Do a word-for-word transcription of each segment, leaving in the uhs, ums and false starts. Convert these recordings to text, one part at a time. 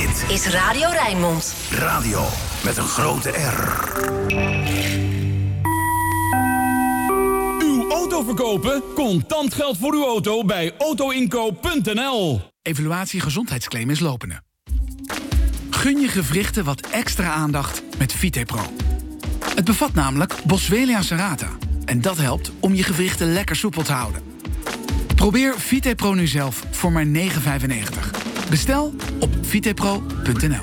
Dit is Radio Rijnmond. Radio met een grote R. Uw auto verkopen? Contant geld voor uw auto bij autoinkoop punt n l. Evaluatie gezondheidsclaim is lopende. Gun je gewrichten wat extra aandacht met VitePro. Het bevat namelijk Boswellia serrata. En dat helpt om je gewrichten lekker soepel te houden. Probeer VitePro nu zelf voor maar negen vijfennegentig. Bestel op vitepro punt n l.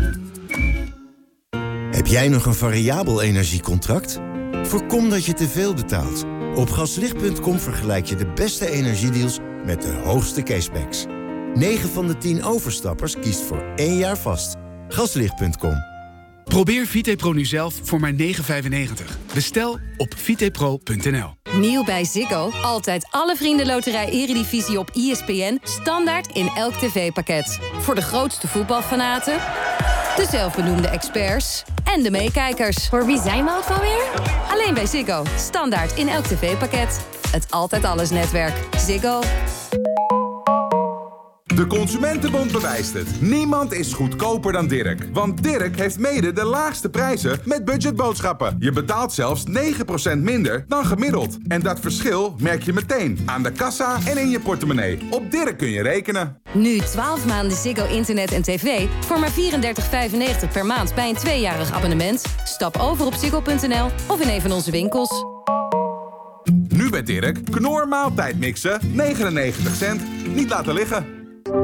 Heb jij nog een variabel energiecontract? Voorkom dat je te veel betaalt. Op gaslicht punt com vergelijk je de beste energiedeals met de hoogste cashbacks. negen van de tien overstappers kiest voor één jaar vast. gaslicht punt com. Probeer VitePro nu zelf voor maar negen vijfennegentig. Bestel op vitepro punt n l. Nieuw bij Ziggo. Altijd alle vriendenloterij Eredivisie op I S P N. Standaard in elk tv-pakket. Voor de grootste voetbalfanaten, de zelfbenoemde experts en de meekijkers. Voor wie zijn we ook alweer? Alleen bij Ziggo. Standaard in elk tv-pakket. Het Altijd Alles netwerk. Ziggo. De Consumentenbond bewijst het. Niemand is goedkoper dan Dirk. Want Dirk heeft mede de laagste prijzen met budgetboodschappen. Je betaalt zelfs negen procent minder dan gemiddeld. En dat verschil merk je meteen aan de kassa en in je portemonnee. Op Dirk kun je rekenen. Nu twaalf maanden Ziggo internet en tv voor maar vierendertig vijfennegentig per maand bij een tweejarig abonnement. Stap over op ziggo punt n l of in een van onze winkels. Nu bij Dirk, Knor maaltijdmixen, negenennegentig cent. Niet laten liggen.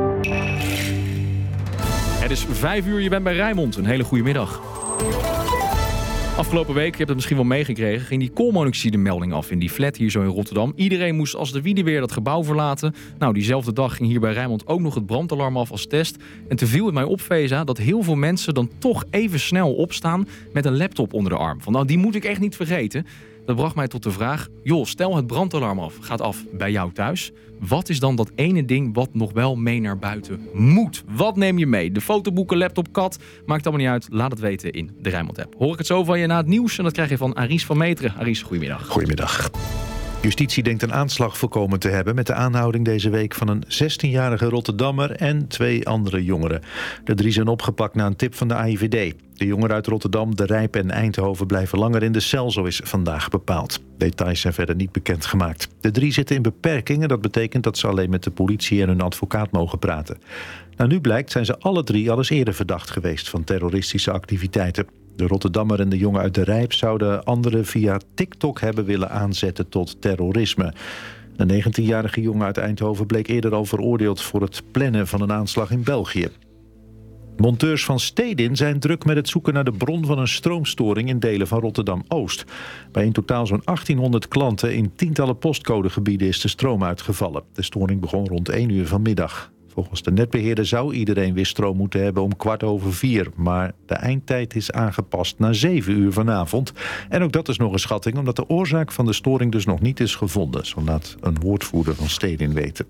Het is vijf uur, je bent bij Rijnmond. Een hele goede middag. Afgelopen week, je hebt het misschien wel meegekregen, ging die koolmonoxidemelding af in die flat hier zo in Rotterdam. Iedereen moest als de wiede weer dat gebouw verlaten. Nou, diezelfde dag ging hier bij Rijnmond ook nog het brandalarm af als test. En toen viel het mij op, Feza, dat heel veel mensen dan toch even snel opstaan met een laptop onder de arm. Van nou, die moet ik echt niet vergeten. Dat bracht mij tot de vraag, joh, stel het brandalarm af, gaat af bij jou thuis. Wat is dan dat ene ding wat nog wel mee naar buiten moet? Wat neem je mee? De fotoboeken, laptop, kat? Maakt allemaal niet uit. Laat het weten in de Rijnmond-app. Hoor ik het zo van je na het nieuws en dat krijg je van Aries van Meteren. Aries, goedemiddag. Goedemiddag. Justitie denkt een aanslag voorkomen te hebben met de aanhouding deze week van een zestienjarige Rotterdammer en twee andere jongeren. De drie zijn opgepakt na een tip van de A I V D. De jongeren uit Rotterdam, De Rijp en Eindhoven blijven langer in de cel, zo is vandaag bepaald. Details zijn verder niet bekendgemaakt. De drie zitten in beperking en dat betekent dat ze alleen met de politie en hun advocaat mogen praten. Nou, nu blijkt zijn ze alle drie al eens eerder verdacht geweest van terroristische activiteiten. De Rotterdammer en de jongen uit De Rijp zouden anderen via TikTok hebben willen aanzetten tot terrorisme. De negentienjarige jongen uit Eindhoven bleek eerder al veroordeeld voor het plannen van een aanslag in België. Monteurs van Stedin zijn druk met het zoeken naar de bron van een stroomstoring in delen van Rotterdam-Oost. Bij in totaal zo'n achttienhonderd klanten in tientallen postcodegebieden is de stroom uitgevallen. De storing begon rond één uur vanmiddag. Volgens de netbeheerder zou iedereen weer stroom moeten hebben om kwart over vier. Maar de eindtijd is aangepast naar zeven uur vanavond. En ook dat is nog een schatting, omdat de oorzaak van de storing dus nog niet is gevonden. Zo laat een woordvoerder van Stedin weten.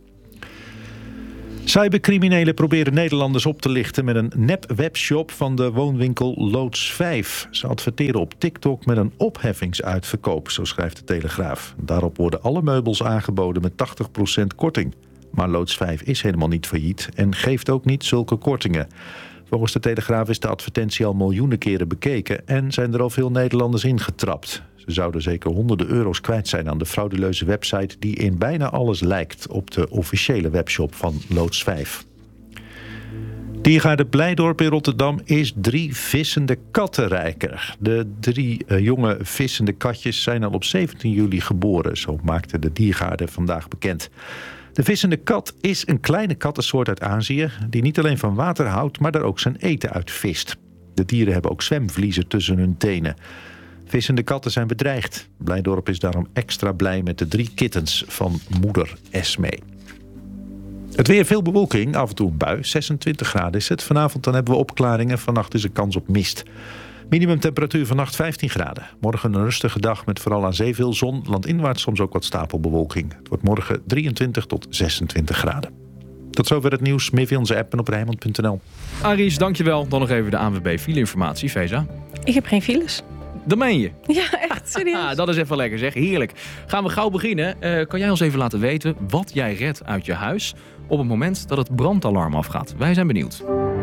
Cybercriminelen proberen Nederlanders op te lichten met een nep-webshop van de woonwinkel Loods vijf. Ze adverteren op TikTok met een opheffingsuitverkoop, zo schrijft de Telegraaf. Daarop worden alle meubels aangeboden met tachtig procent korting. Maar Loods vijf is helemaal niet failliet en geeft ook niet zulke kortingen. Volgens de Telegraaf is de advertentie al miljoenen keren bekeken en zijn er al veel Nederlanders ingetrapt. Ze zouden zeker honderden euro's kwijt zijn aan de frauduleuze website die in bijna alles lijkt op de officiële webshop van Loods vijf. Diergaarde Blijdorp in Rotterdam is drie vissende katten rijker. De drie uh, jonge vissende katjes zijn al op zeventien juli geboren. Zo maakte de diergaarde vandaag bekend. De vissende kat is een kleine kattensoort uit Azië die niet alleen van water houdt, maar daar ook zijn eten uit vist. De dieren hebben ook zwemvliezen tussen hun tenen. Vissende katten zijn bedreigd. Blijdorp is daarom extra blij met de drie kittens van moeder Esmee. Het weer, veel bewolking, af en toe een bui. zesentwintig graden is het. Vanavond dan hebben we opklaringen. Vannacht is er kans op mist. Minimumtemperatuur vannacht vijftien graden. Morgen een rustige dag met vooral aan zee veel zon. Landinwaarts soms ook wat stapelbewolking. Het wordt morgen drieëntwintig tot zesentwintig graden. Tot zover het nieuws. Meer via onze app en op rijnmond punt n l. Aries, dankjewel. Dan nog even de A N W B file-informatie. Feza? Ik heb geen files. Dat meen je? Ja, echt serieus. Ah, dat is even lekker zeg, heerlijk. Gaan we gauw beginnen. Uh, kan jij ons even laten weten wat jij redt uit je huis op het moment dat het brandalarm afgaat? Wij zijn benieuwd.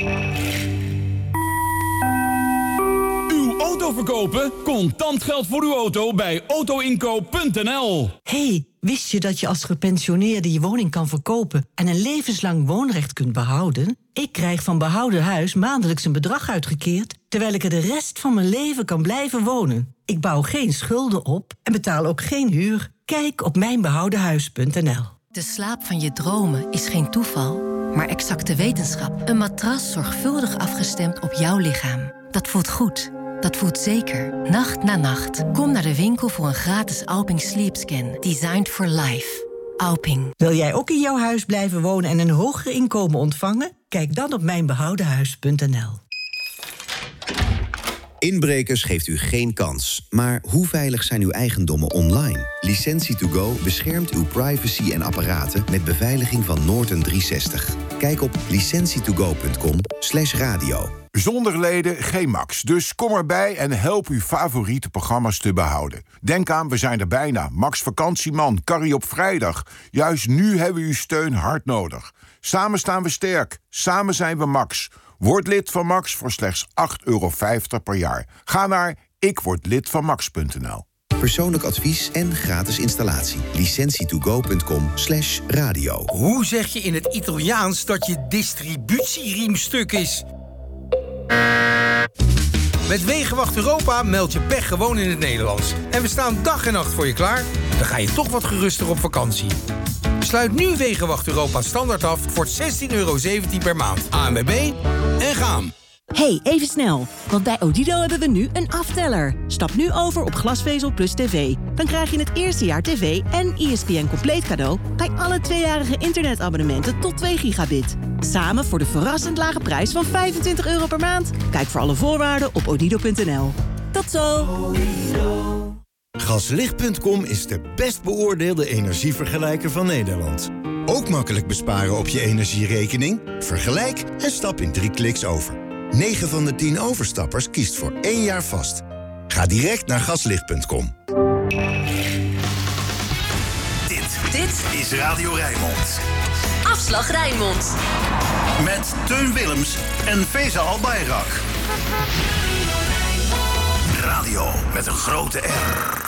Uw auto verkopen? Contant geld voor uw auto bij auto inkoop punt n l. Hey, wist je dat je als gepensioneerde je woning kan verkopen en een levenslang woonrecht kunt behouden? Ik krijg van Behouden Huis maandelijks een bedrag uitgekeerd, terwijl ik er de rest van mijn leven kan blijven wonen. Ik bouw geen schulden op en betaal ook geen huur. Kijk op mijn behouden huis punt n l. De slaap van je dromen is geen toeval, maar exacte wetenschap. Een matras zorgvuldig afgestemd op jouw lichaam. Dat voelt goed. Dat voelt zeker. Nacht na nacht. Kom naar de winkel voor een gratis Alping Sleep Scan. Designed for life. Alping. Wil jij ook in jouw huis blijven wonen en een hoger inkomen ontvangen? Kijk dan op mijn behouden huis punt n l. Inbrekers geeft u geen kans. Maar hoe veilig zijn uw eigendommen online? Licentie to go beschermt uw privacy en apparaten met beveiliging van Norton driehonderdzestig. Kijk op licentie to go punt com slash radio. Zonder leden geen Max, dus kom erbij en help uw favoriete programma's te behouden. Denk aan, we zijn er bijna. Max Vakantieman, Carrie op vrijdag. Juist nu hebben we uw steun hard nodig. Samen staan we sterk, samen zijn we Max. Word lid van Max voor slechts acht euro vijftig per jaar. Ga naar ik word lid van max punt n l. Persoonlijk advies en gratis installatie. licentie to go punt com slash radio. Hoe zeg je in het Italiaans dat je distributieriem stuk is? Met Wegenwacht Europa meld je pech gewoon in het Nederlands. En we staan dag en nacht voor je klaar. Dan ga je toch wat geruster op vakantie. Sluit nu Wegenwacht Europa standaard af voor zestien euro zeventien per maand. A N W B en gaan. Hey, even snel. Want bij Odido hebben we nu een afteller. Stap nu over op glasvezel plus tv. Dan krijg je het eerste jaar tv en E S P N compleet cadeau bij alle tweejarige internetabonnementen tot twee gigabit. Samen voor de verrassend lage prijs van vijfentwintig euro per maand. Kijk voor alle voorwaarden op odido punt n l. Tot zo! Gaslicht punt com is de best beoordeelde energievergelijker van Nederland. Ook makkelijk besparen op je energierekening? Vergelijk en stap in drie kliks over. negen van de tien overstappers kiest voor één jaar vast. Ga direct naar gaslicht punt com. Dit, Dit is Radio Rijnmond. Afslag Rijnmond. Met Teun Willems en Faisal Bayrak. Radio met een grote R.